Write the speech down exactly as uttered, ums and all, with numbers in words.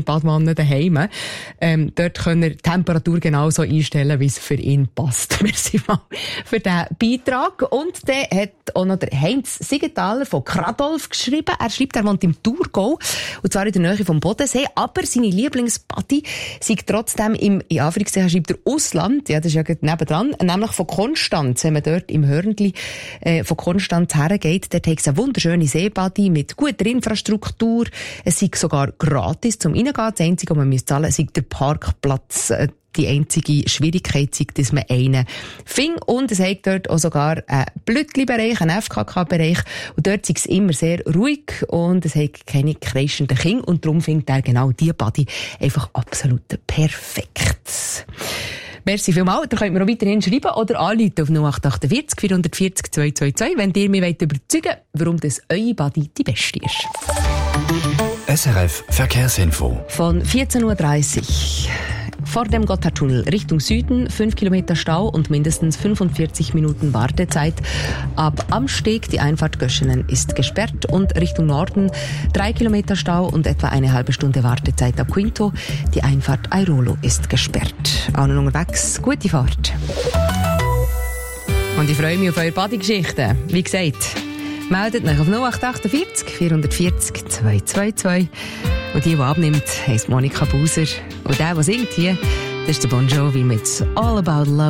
Badwanne daheim. Ähm, dort können ihr die Temperatur genauso einstellen, wie es für ihn passt. Merci mal für diesen Beitrag. Und der hat auch noch der Heinz Siegenthaler von Kradolf geschrieben. Er schreibt, er wohnt im Thurgau, und zwar in der Nähe vom Bodensee, aber seine Lieblingsparty sei trotzdem im, in Anführungszeichen schreibt er, Ausland, ja, das ist ja gerade nebendran, nämlich von Konstanz, wenn man dort im Hörnli äh, von Konstanz hergeht, dort hat es eine wunderschöne Seebadi mit guter Infrastruktur, es sei sogar gratis zum Reingehen, das Einzige, was man müsste zahlen, sei der Parkplatz, äh, die einzige Schwierigkeit sei, dass man einen findet. Und es hat dort auch sogar einen Blütli-Bereich, einen F K K-Bereich. Und dort sei es immer sehr ruhig und es hat keine kreischenden Kinder. Und darum findet er genau diese Body einfach absolut perfekt. Merci vielmals. Da könnt ihr auch weiterhin schreiben oder anrufen auf null acht acht vier vier vier null zwei zwei zwei, wenn ihr mich überzeugen wollt, warum das eure Body die beste ist. S R F Verkehrsinfo. Von vierzehn Uhr dreißig. Vor dem Gotthardtunnel Richtung Süden fünf Kilometer Stau und mindestens fünfundvierzig Minuten Wartezeit. Ab Amsteg, die Einfahrt Göschenen, ist gesperrt und Richtung Norden drei Kilometer Stau und etwa eine halbe Stunde Wartezeit ab Quinto. Die Einfahrt Airolo ist gesperrt. Allen unterwegs, gute Fahrt. Und ich freue mich auf eure Bodygeschichten. Wie gesagt, meldet euch auf null acht acht vier vier vier null zwei zwei zwei. Und die, die abnimmt, heisst Monika Buser. Und der, der singt hier, das ist der Bon Jovi mit All About Love.